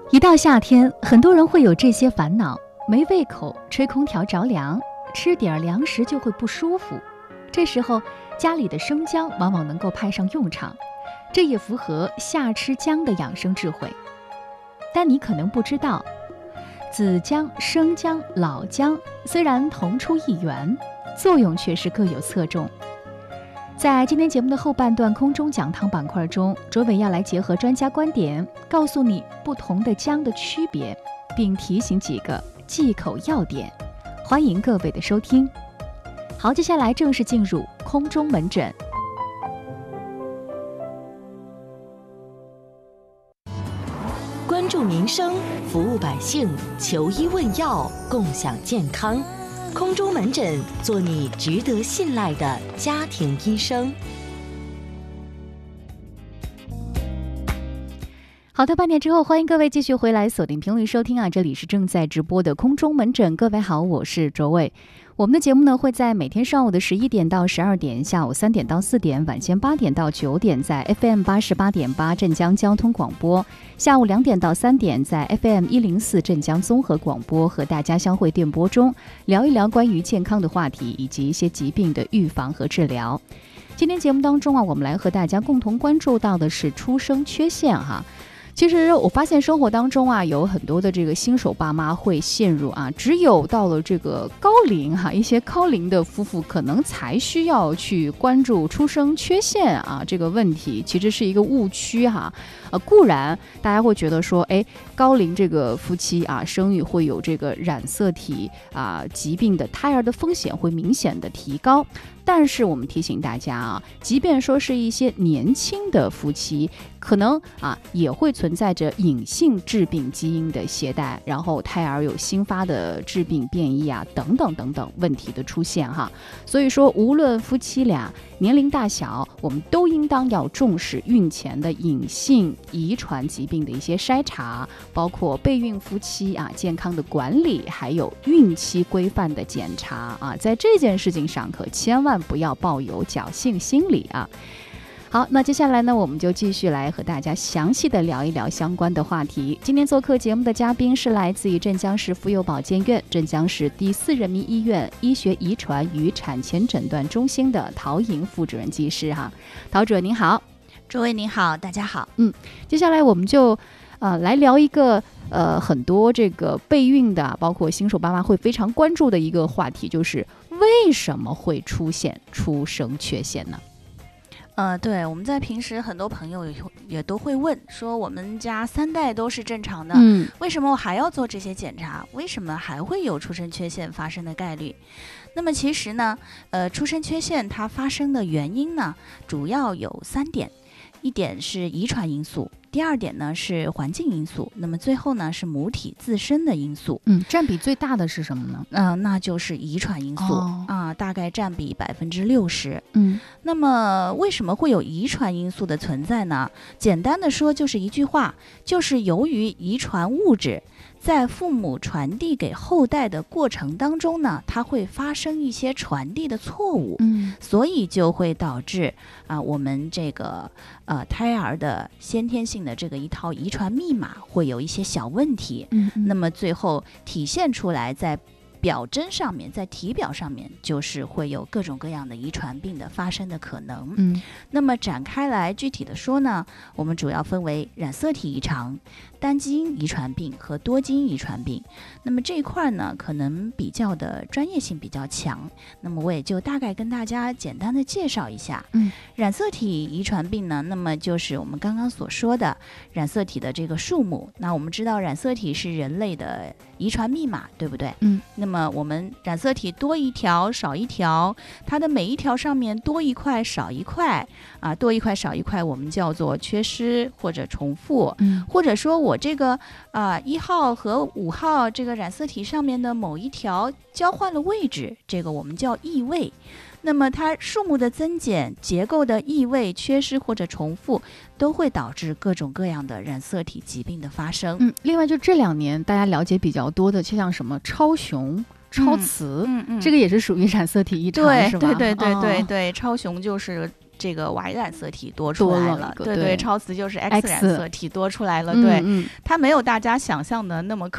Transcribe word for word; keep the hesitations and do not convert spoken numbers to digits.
一到夏天，很多人会有这些烦恼：没胃口，吹空调着凉，吃点凉食就会不舒服。这时候，家里的生姜往往能够派上用场，这也符合夏吃姜的养生智慧。但你可能不知道，紫姜、生姜、老姜虽然同出一源，作用却是各有侧重。在今天节目的后半段空中讲堂板块中，卓伟要来结合专家观点，告诉你不同的姜的区别，并提醒几个忌口要点。欢迎各位的收听。好，接下来正式进入空中门诊。 关注民生，服务百姓，求医问药，共享健康。空中门诊，做你值得信赖的家庭医生。 好的，半点之后，欢迎各位继续回来锁定频率收听啊，这里是正在直播的空中门诊。各位好，我是卓伟。我们的节目呢会在每天上午的十一点到十二点，下午三点到四点，晚间八点到九点，在 F M 八十八点八镇江交通广播；下午两点到三点，在 F M 一零四镇江综合广播，和大家相会电波中，聊一聊关于健康的话题，以及一些疾病的预防和治疗。今天节目当中啊，我们来和大家共同关注到的是出生缺陷哈。其实我发现生活当中啊，有很多的这个新手爸妈会陷入啊，只有到了这个高龄哈，一些高龄的夫妇可能才需要去关注出生缺陷啊这个问题，其实是一个误区哈。呃，固然大家会觉得说，哎，高龄这个夫妻啊，生育会有这个染色体啊疾病的胎儿的风险会明显的提高。但是我们提醒大家啊，即便说是一些年轻的夫妻，可能啊也会存在着隐性致病基因的携带，然后胎儿有新发的致病变异啊等等等等问题的出现哈。所以说，无论夫妻俩年龄大小，我们都应当要重视孕前的隐性遗传疾病的一些筛查，包括备孕夫妻啊健康的管理，还有孕期规范的检查啊，在这件事情上可千万不要抱有侥幸心理啊。好，那接下来呢，我们就继续来和大家详细的聊一聊相关的话题。今天做客节目的嘉宾是来自于镇江市妇幼保健院、镇江市第四人民医院医学遗传与产前诊断中心的陶莹副主任技师哈。陶主任您好。 诸位您好，大家好。 嗯，接下来我们就呃来聊一个呃很多这个备孕的，包括新手爸妈会非常关注的一个话题，就是为什么会出现出生缺陷呢？ 呃，对，我们在平时很多朋友也也都会问说，我们家三代都是正常的，嗯，为什么我还要做这些检查？为什么还会有出生缺陷发生的概率？那么其实呢，呃，出生缺陷它发生的原因呢，主要有三点。一点是遗传因素，第二点呢是环境因素，那么最后呢是母体自身的因素。 嗯，占比最大的是什么呢？ 嗯、呃，那就是遗传因素、哦、啊，大概占比百分之六十。 嗯， 那么为什么会有遗传因素的存在呢？简单的说就是一句话，就是由于遗传物质在父母传递给后代的过程当中呢，它会发生一些传递的错误， 嗯， 所以就会导致啊，我们这个呃胎儿的先天性的这个一套遗传密码会有一些小问题， 嗯嗯， 那么最后体现出来在表征上面，在体表上面，就是会有各种各样的遗传病的发生的可能。 嗯， 那么展开来具体的说呢，我们主要分为染色体异常、单基因遗传病和多基因遗传病。那么这一块呢，可能比较的专业性比较强，那么我也就大概跟大家简单的介绍一下。 嗯， 染色体遗传病呢，那么就是我们刚刚所说的染色体的这个数目。那我们知道染色体是人类的遗传密码，对不对？ 嗯， 那么我们染色体多一条少一条，它的每一条上面多一块少一块啊，多一块少一块我们叫做缺失或者重复， 嗯， 或者说我这个啊一号和五号这个染色体上面的某一条交换了位置，这个我们叫异位。那么它数目的增减、结构的异位、缺失或者重复，都会导致各种各样的染色体疾病的发生。 嗯，另外就这两年大家了解比较多的，就像什么超雄、超雌， 嗯嗯， 这个也是属于染色体异常， 对是吧？ 对对对对哦、 对，超雄就是这个 Y 染色体多出来了，对 对, 对，超瓷就是 X 染色体多出来了， 嗯、 对、 嗯， 它没有大家想象的那么